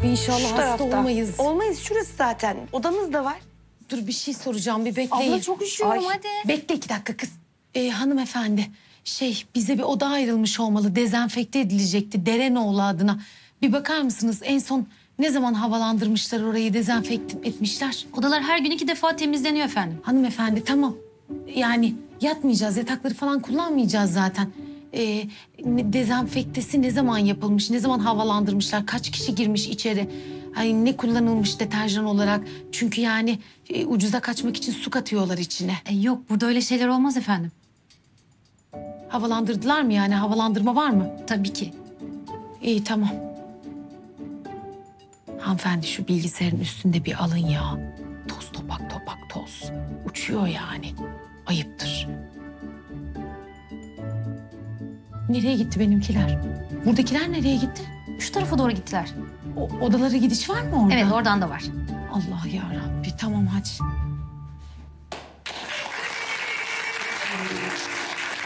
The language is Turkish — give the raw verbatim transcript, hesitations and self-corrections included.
İnşallah Şu hasta tarafta. olmayız. Olmayız, şurası zaten. Odamız da var. Dur bir şey soracağım, bir bekleyin. Abla çok üşüyorum, Ay, hadi. Bekle iki dakika kız. Ee, hanımefendi, şey bize bir oda ayrılmış olmalı. Dezenfekte edilecekti Derenoğlu adına. Bir bakar mısınız en son ne zaman havalandırmışlar orayı, dezenfekte etmişler? Odalar her gün iki defa temizleniyor efendim. Hanımefendi tamam. Yani yatmayacağız, yatakları falan kullanmayacağız zaten. Ee, ne- dezenfektesi ne zaman yapılmış, ne zaman havalandırmışlar, kaç kişi girmiş içeri? Ay, ne kullanılmış deterjan olarak? Çünkü yani e, ucuza kaçmak için su katıyorlar içine. E, yok burada öyle şeyler olmaz efendim. Havalandırdılar mı yani? Havalandırma var mı? Tabii ki. İyi tamam. Hanımefendi şu bilgisayarın üstünde bir alın ya. Toz topak topak toz. Uçuyor yani. Ayıptır. Nereye gitti benimkiler? Buradakiler nereye gitti? Şu tarafa doğru gittiler. O, odalara gidiş var mı orada? Evet oradan da var. Allah ya Rabbi tamam hadi.